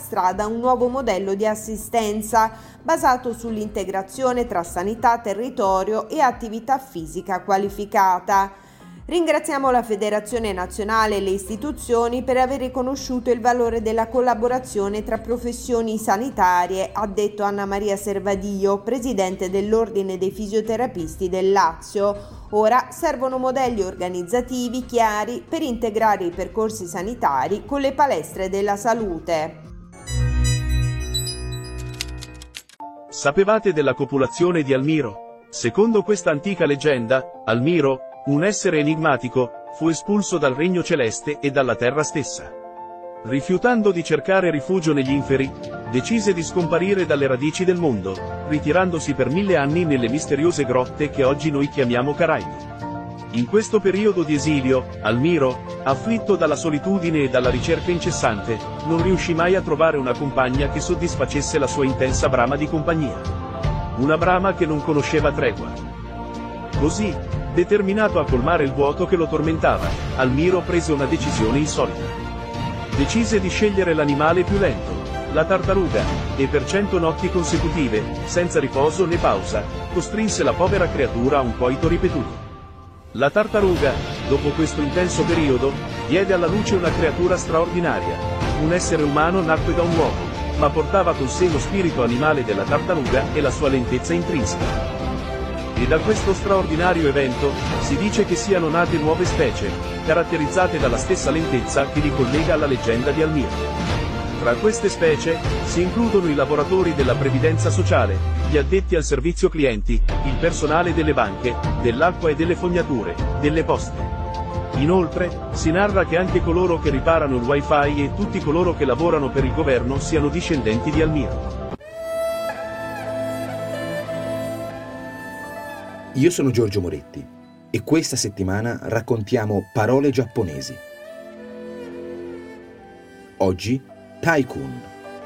strada un nuovo modello di assistenza basato sull'integrazione tra sanità, territorio e attività fisica qualificata. Ringraziamo la Federazione Nazionale e le istituzioni per aver riconosciuto il valore della collaborazione tra professioni sanitarie, ha detto Anna Maria Servadio, presidente dell'Ordine dei Fisioterapisti del Lazio. Ora servono modelli organizzativi chiari per integrare i percorsi sanitari con le palestre della salute. Sapevate della copulazione di Almiro? Secondo questa antica leggenda, Almiro, un essere enigmatico, fu espulso dal regno celeste e dalla terra stessa. Rifiutando di cercare rifugio negli inferi, decise di scomparire dalle radici del mondo, ritirandosi per 1000 anni nelle misteriose grotte che oggi noi chiamiamo Caraibi. In questo periodo di esilio, Almiro, afflitto dalla solitudine e dalla ricerca incessante, non riuscì mai a trovare una compagna che soddisfacesse la sua intensa brama di compagnia. Una brama che non conosceva tregua. Così, determinato a colmare il vuoto che lo tormentava, Almiro prese una decisione insolita. Decise di scegliere l'animale più lento, la tartaruga, e per 100 notti consecutive, senza riposo né pausa, costrinse la povera creatura a un coito ripetuto. La tartaruga, dopo questo intenso periodo, diede alla luce una creatura straordinaria. Un essere umano nacque da un uomo, ma portava con sé lo spirito animale della tartaruga e la sua lentezza intrinseca. E da questo straordinario evento, si dice che siano nate nuove specie, caratterizzate dalla stessa lentezza che li collega alla leggenda di Almiro. Tra queste specie, si includono i lavoratori della previdenza sociale, gli addetti al servizio clienti, il personale delle banche, dell'acqua e delle fognature, delle poste. Inoltre, si narra che anche coloro che riparano il wifi e tutti coloro che lavorano per il governo siano discendenti di Almiro. Io sono Giorgio Moretti e questa settimana raccontiamo parole giapponesi. Oggi, Tycoon.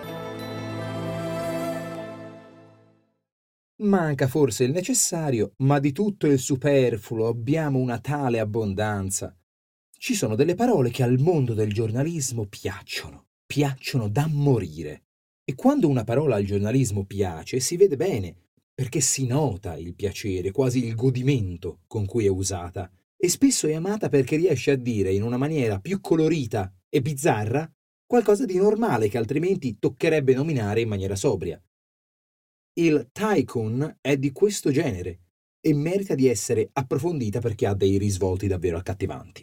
Manca forse il necessario, ma di tutto il superfluo abbiamo una tale abbondanza. Ci sono delle parole che al mondo del giornalismo piacciono da morire. E quando una parola al giornalismo piace, si vede bene, perché si nota il piacere, quasi il godimento con cui è usata, e spesso è amata perché riesce a dire in una maniera più colorita e bizzarra qualcosa di normale che altrimenti toccherebbe nominare in maniera sobria. Il Tycoon è di questo genere e merita di essere approfondita perché ha dei risvolti davvero accattivanti.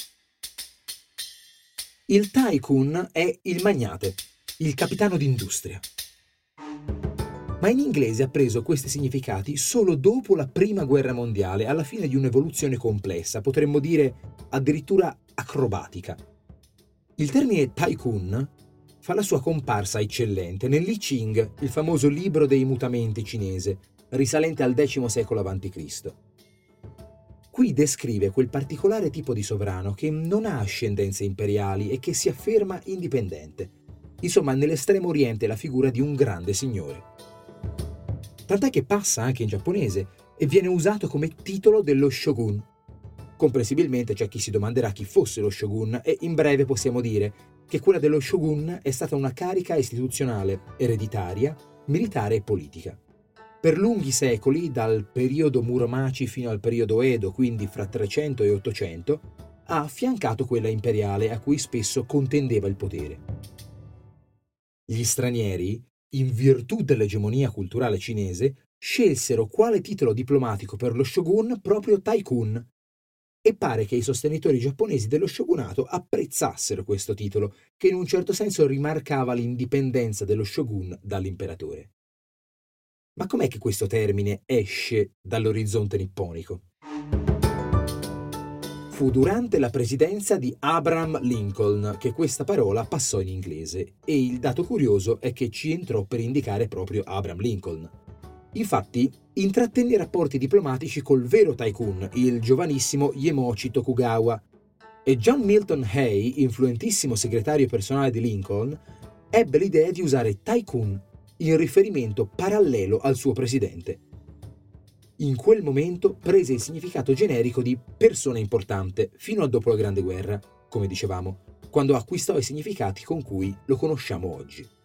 Il Tycoon è il magnate, il capitano d'industria. Ma in inglese ha preso questi significati solo dopo la Prima Guerra Mondiale, alla fine di un'evoluzione complessa, potremmo dire addirittura acrobatica. Il termine Tycoon fa la sua comparsa eccellente nell'I Ching, il famoso libro dei mutamenti cinese, risalente al X secolo a.C. Qui descrive quel particolare tipo di sovrano che non ha ascendenze imperiali e che si afferma indipendente. Insomma, nell'estremo oriente la figura di un grande signore. Tant'è che passa anche in giapponese e viene usato come titolo dello shogun. Comprensibilmente c'è chi si domanderà chi fosse lo shogun e in breve possiamo dire che quella dello shogun è stata una carica istituzionale, ereditaria, militare e politica. Per lunghi secoli, dal periodo Muromaci fino al periodo Edo, quindi fra 300 e 800, ha affiancato quella imperiale a cui spesso contendeva il potere. Gli stranieri, in virtù dell'egemonia culturale cinese, scelsero quale titolo diplomatico per lo shogun proprio Tycoon, e pare che i sostenitori giapponesi dello shogunato apprezzassero questo titolo, che in un certo senso rimarcava l'indipendenza dello shogun dall'imperatore. Ma com'è che questo termine esce dall'orizzonte nipponico? Fu durante la presidenza di Abraham Lincoln che questa parola passò in inglese, e il dato curioso è che ci entrò per indicare proprio Abraham Lincoln. Infatti, intrattenne rapporti diplomatici col vero tycoon, il giovanissimo Iemochi Tokugawa, e John Milton Hay, influentissimo segretario personale di Lincoln, ebbe l'idea di usare tycoon in riferimento parallelo al suo presidente. In quel momento prese il significato generico di persona importante fino a dopo la Grande Guerra, come dicevamo, quando acquistò i significati con cui lo conosciamo oggi.